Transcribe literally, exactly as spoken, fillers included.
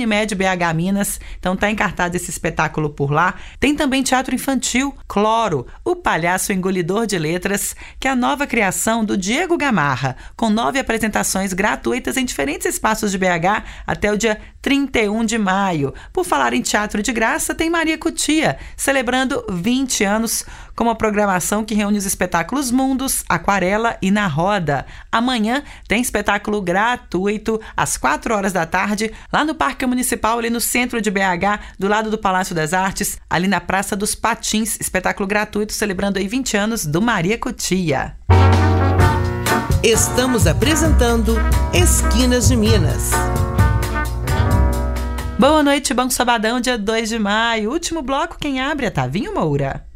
Unimed B H Minas. Então tá em cartaz esse espetáculo por lá. Tem também teatro infantil, Cloro, o palhaço engolidor de letras, que é a nova criação do Diego Gamarra, com nove apresentações gratuitas em diferentes espaços de B H até o dia trinta e um de maio. Por falar em teatro de graça, tem Maria Cutia, celebrando vinte anos, com uma programação que reúne os espetáculos Mundos, Aquarela e Na Roda. Amanhã tem espetáculo gratuito às quatro horas da tarde, lá no Parque Municipal, ali no centro de B H, do lado do Palácio das Artes, ali na Praça dos Patins. Espetáculo gratuito celebrando aí vinte anos do Maria Cutia. Estamos apresentando Esquinas de Minas. Boa noite, Bom Sabadão, dia dois de maio. Último bloco, quem abre é Tavinho Moura.